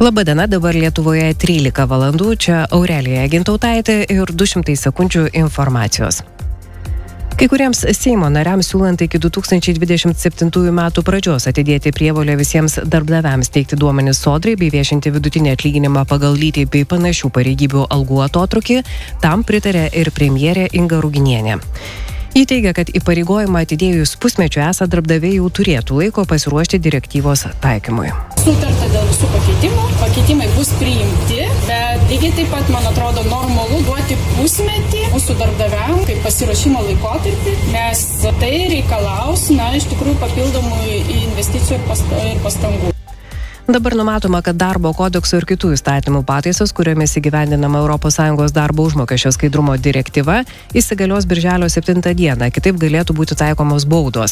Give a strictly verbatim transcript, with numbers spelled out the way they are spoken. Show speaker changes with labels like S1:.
S1: Labadiena, dabar Lietuvoje trylika valandų, čia Aurelija Gintautaitė ir du šimtai sekundžių informacijos. Kai kuriems Seimo nariams siūlant iki du tūkstančiai dvidešimt septintųjų metų pradžios atidėti prievolę visiems darbdaviams teikti duomenis sodrai bei viešinti vidutinį atlyginimą pagal lytį bei panašių pareigybių algų atotrukį, tam pritarė ir premjerė Inga Ruginienė. Ji teigia, kad įpareigojimą atidėjus pusmečių esą darbdaviai jau turėtų laiko pasiruošti direktyvos taikymui.
S2: Sutarta dėl visų pakeitimų, pakeitimai bus priimti, bet lygiai taip pat, man atrodo, normalu duoti pusmetį mūsų darbdaviam kaip pasiruošimo laikotarpį, nes tai reikalaus, na, iš tikrųjų papildomų investicijų ir pastangų.
S1: Dabar numatoma, kad darbo kodekso ir kitų įstatymų pataisos, kuriomis įgyvendinama Europos Sąjungos darbo užmokesčio skaidrumo direktyva, įsigalios birželio septintą dieną, kitaip galėtų būti taikomos baudos.